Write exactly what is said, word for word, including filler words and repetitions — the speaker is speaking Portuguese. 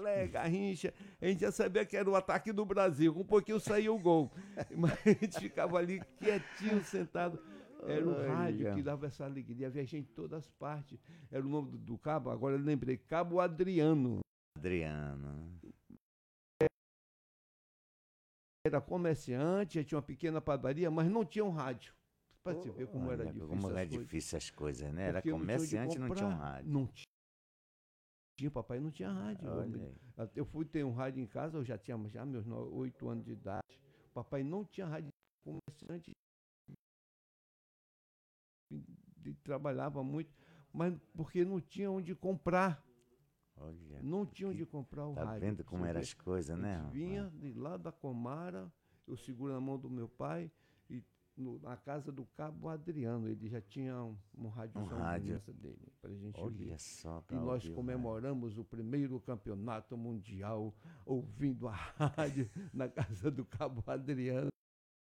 Pelé, Garrincha, a gente já sabia que era o ataque do Brasil, com um pouquinho saía o gol. Mas a gente ficava ali quietinho, sentado. Era o rádio que dava essa alegria, havia gente de todas as partes. Era o nome do, do cabo, agora eu lembrei, Cabo Adriano. Adriano. Era comerciante, já tinha uma pequena padaria, mas não tinha um rádio. Para você ver como era difícil Como as é coisas. difícil as coisas, né? Era Porque não tinha onde comerciante e não tinha um comprar. rádio. Não tinha, papai não tinha rádio. Olha aí. Eu fui ter um rádio em casa, eu já tinha já meus oito anos de idade. Papai não tinha rádio, comerciante, e trabalhava muito, mas porque não tinha onde comprar. Olha, Não tinha onde comprar o tá rádio. vendo como Você eram vê, as coisas, a né? gente rapaz? vinha de lá da Comara, eu seguro na mão do meu pai, e no- na casa do Cabo Adriano, ele já tinha um, um rádiozão Um rádio. de dele, pra gente Olha ouvir. só, E pra nós ouvir o rádio. comemoramos o primeiro campeonato mundial ouvindo a rádio na casa do Cabo Adriano.